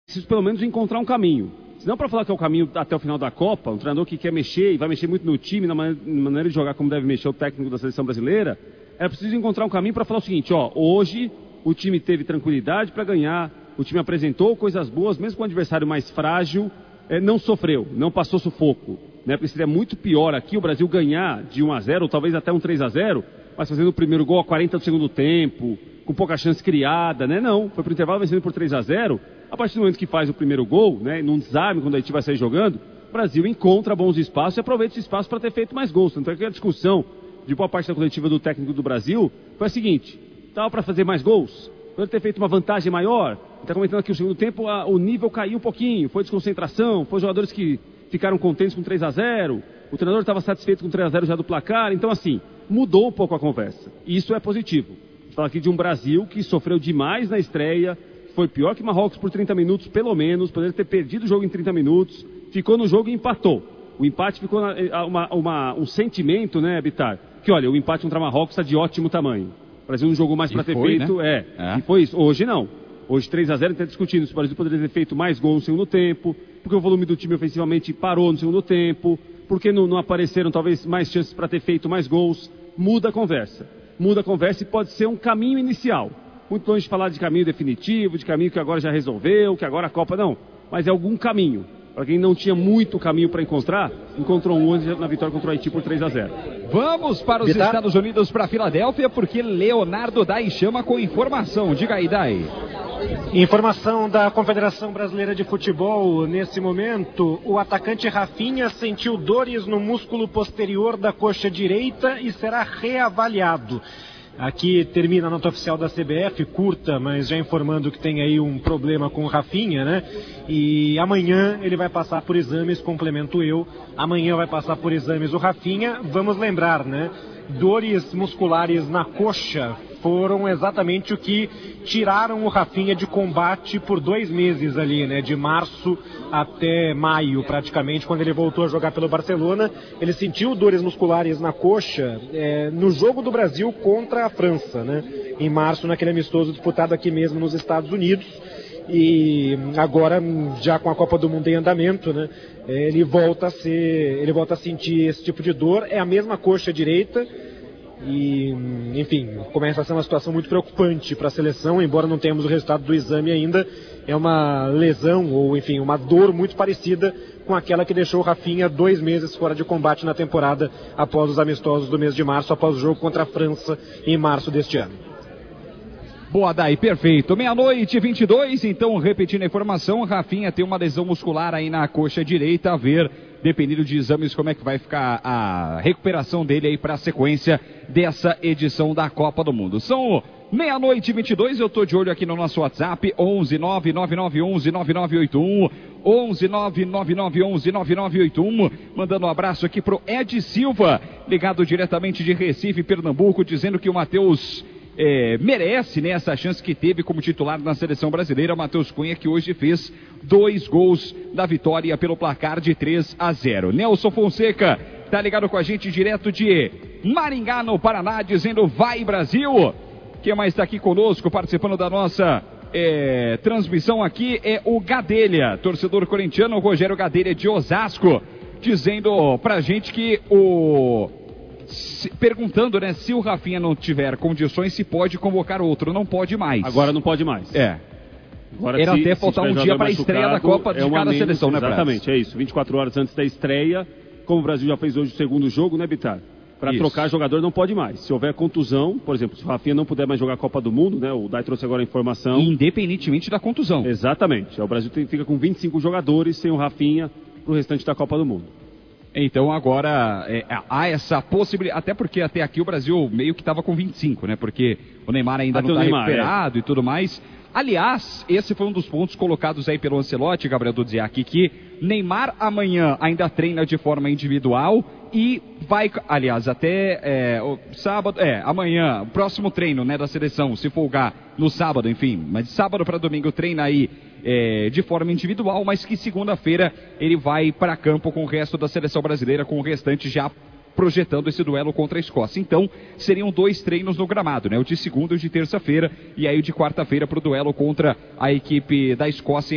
preciso pelo menos encontrar um caminho. Se não para falar que é o caminho até o final da Copa, um treinador que quer mexer e vai mexer muito no time, na maneira de jogar como deve mexer o técnico da seleção brasileira, é preciso encontrar um caminho para falar o seguinte, ó, hoje o time teve tranquilidade para ganhar, o time apresentou coisas boas, mesmo com o adversário mais frágil, não sofreu, não passou sufoco, né? Porque seria muito pior aqui o Brasil ganhar de 1-0, ou talvez até um 3-0, mas fazendo o primeiro gol a 40 do segundo tempo, com pouca chance criada, né? Não, foi pro intervalo vencendo por 3-0. A partir do momento que faz o primeiro gol, né, num desarme, quando a gente vai sair jogando, o Brasil encontra bons espaços e aproveita esse espaço para ter feito mais gols. Tanto é que a discussão de boa parte da coletiva do técnico do Brasil foi a seguinte: estava para fazer mais gols, para ter feito uma vantagem maior. Está comentando aqui o segundo tempo, o nível caiu um pouquinho, foi desconcentração, foi jogadores que ficaram contentes com 3-0, o treinador estava satisfeito com 3-0 já do placar. Então, assim, mudou um pouco a conversa. E isso é positivo. Fala aqui de um Brasil que sofreu demais na estreia, foi pior que Marrocos por 30 minutos, pelo menos, poderia ter perdido o jogo em 30 minutos, ficou no jogo e empatou. O empate ficou um sentimento, né, Bitar? Que olha, o empate contra Marrocos está de ótimo tamanho. O Brasil não jogou mais para ter feito, né? E foi isso. Hoje não. Hoje 3-0, está discutindo se o Brasil poderia ter feito mais gols no segundo tempo, porque o volume do time ofensivamente parou no segundo tempo, porque não apareceram talvez mais chances para ter feito mais gols. Muda a conversa. Muda a conversa e pode ser um caminho inicial. Muito longe de falar de caminho definitivo, de caminho que agora já resolveu, que agora a Copa não. Mas é algum caminho. Para quem não tinha muito caminho para encontrar, encontrou um hoje na vitória contra o Haiti por 3-0. Vamos para os Estados Unidos, para Filadélfia, porque Leonardo Dai chama com informação. Diga aí, Dai. Informação da Confederação Brasileira de Futebol. Nesse momento, o atacante Rafinha sentiu dores no músculo posterior da coxa direita e será reavaliado. Aqui termina a nota oficial da CBF, curta, mas já informando que tem aí um problema com o Rafinha, né? E amanhã ele vai passar por exames, complemento eu. Amanhã vai passar por exames o Rafinha. Vamos lembrar, né? Dores musculares na coxa foram exatamente o que tiraram o Rafinha de combate por 2 meses ali, né? De março até maio, praticamente, quando ele voltou a jogar pelo Barcelona. Ele sentiu dores musculares na coxa no jogo do Brasil contra a França, né? Em março, naquele amistoso disputado aqui mesmo nos Estados Unidos. E agora, já com a Copa do Mundo em andamento, né? Ele volta a sentir esse tipo de dor. É a mesma coxa direita. E, enfim, começa a ser uma situação muito preocupante para a seleção, embora não tenhamos o resultado do exame ainda. É uma lesão, ou enfim, uma dor muito parecida com aquela que deixou o Rafinha 2 meses fora de combate na temporada, após os amistosos do mês de março, após o jogo contra a França em março deste ano. Boa, Dai, perfeito. 00:22, então, repetindo a informação, Rafinha tem uma lesão muscular aí na coxa direita, a ver, dependendo de exames, como é que vai ficar a recuperação dele aí para a sequência dessa edição da Copa do Mundo. São 00:22, eu tô de olho aqui no nosso WhatsApp, 11-99911-9981, 11-99911-9981, mandando um abraço aqui pro Ed Silva, ligado diretamente de Recife, Pernambuco, dizendo que o Matheus merece, né, essa chance que teve como titular na seleção brasileira. Matheus Cunha, que hoje fez 2 gols da vitória pelo placar de 3-0. Nelson Fonseca tá ligado com a gente direto de Maringá, no Paraná, dizendo vai Brasil. Quem mais está aqui conosco participando da nossa transmissão aqui é o Gadelha, torcedor corintiano, o Rogério Gadelha de Osasco, dizendo pra gente que perguntando, né, se o Rafinha não tiver condições, se pode convocar outro. Não pode mais. Agora não pode mais. Agora, era até faltar um dia para a estreia da Copa de cada seleção, né, Prazo? Exatamente, é isso. 24 horas antes da estreia, como o Brasil já fez hoje o segundo jogo, né, Bitar? Para trocar jogador não pode mais. Se houver contusão, por exemplo, se o Rafinha não puder mais jogar a Copa do Mundo, né, o Dai trouxe agora a informação. Independentemente da contusão. Exatamente. O Brasil fica com 25 jogadores sem o Rafinha para o restante da Copa do Mundo. Então agora há essa possibilidade, até porque até aqui o Brasil meio que estava com 25, né? Porque o Neymar ainda não está recuperado e tudo mais. Aliás, esse foi um dos pontos colocados aí pelo Ancelotti, Gabriel Dudziak, que Neymar amanhã ainda treina de forma individual e vai, aliás, até sábado, amanhã, próximo treino, né, da seleção, se folgar no sábado, enfim, mas de sábado para domingo treina aí de forma individual, mas que segunda-feira ele vai para campo com o resto da seleção brasileira, com o restante já projetando esse duelo contra a Escócia. Então, seriam 2 treinos no gramado, né? O de segunda e o de terça-feira, e aí o de quarta-feira para o duelo contra a equipe da Escócia.